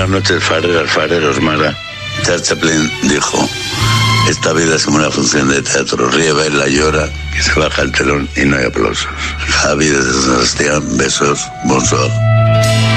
Buenas noches, fareros, Mara. Charles Chaplin dijo: esta vida es como una función de teatro. Ríe, baila, llora, que se baja el telón y no hay aplausos. Javi desde San Sebastián, besos, bonsoir.